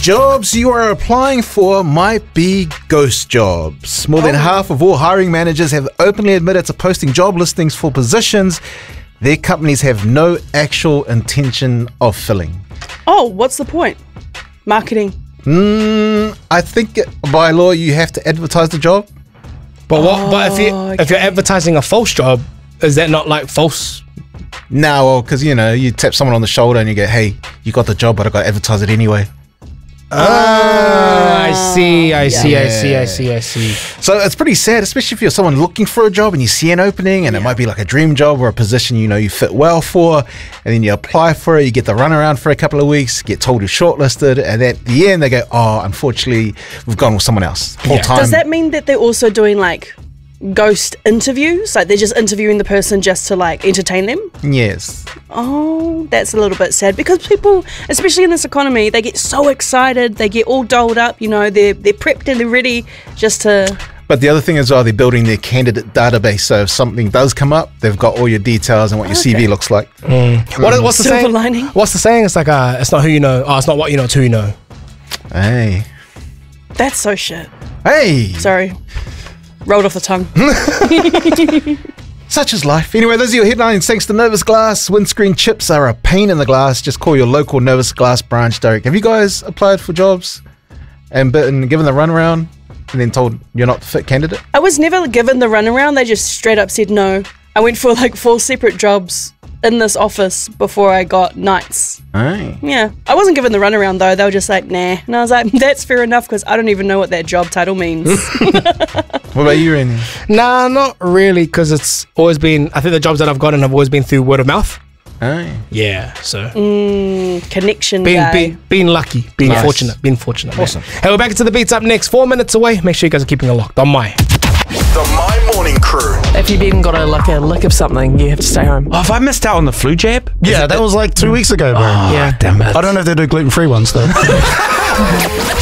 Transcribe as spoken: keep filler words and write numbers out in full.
Jobs you are applying for might be ghost jobs. More than Oh. half of all hiring managers have openly admitted to posting job listings for positions their companies have no actual intention of filling. Oh, what's the point? Marketing. Mm, I think by law you have to advertise the job. But what? But if you Oh, if you're okay. advertising a false job, is that not like false? No, well, because you know, you tap someone on the shoulder and you go, "Hey, you got the job, but I got to advertise it anyway." Ah, I see, I see, I Yeah. see, I see, I see. So it's pretty sad, especially if you're someone looking for a job and you see an opening and it might be like a dream job or a position you know you fit well for, and then you apply for it, you get the runaround for a couple of weeks, get told you're shortlisted, and at the end they go, "Oh, unfortunately, we've gone with someone else." Whole Yeah. time. Does that mean that they're also doing like ghost interviews? Like they're just interviewing the person just to like entertain them? Yes. Oh, that's a little bit sad because people, especially in this economy, they get so excited, they get all dolled up, you know, they're they're prepped and they're ready just to. But the other thing is, are they building their candidate database? So if something does come up, they've got all your details and what your C V Okay. looks like. What, what's the Silver saying? lining. What's the saying? It's like uh, it's not who you know. Oh, it's not what you know. It's who you know. Hey, That's so shit. hey. Sorry. Rolled off the tongue. Such is life. Anyway, those are your headlines. Thanks to Novus Glass. Windscreen chips are a pain in the glass. Just call your local Novus Glass branch direct. Have you guys applied for jobs and been given the runaround and then told you're not the fit candidate? I was never given the runaround. They just straight up said no. I went for like four separate jobs in this office before I got nights. Hey. Yeah. I wasn't given the runaround though. They were just like, nah. And I was like, that's fair enough because I don't even know what that job title means. What about you, Randy? Nah, not really, because it's always been. I think the jobs that I've gotten have always been through word of mouth. Hey. Yeah, so mm, connection being guy. being being lucky, being Nice. fortunate, being fortunate. man. Awesome. Hey, we're back into the beats up next. Four minutes away. Make sure you guys are keeping it locked on my. The My Morning Crew. If you've even got a like a lick of something, you have to stay home. Oh, have I missed out on the flu jab? Yeah, that was like two weeks ago, bro. Yeah. Damn it. I don't know if they do gluten free ones though.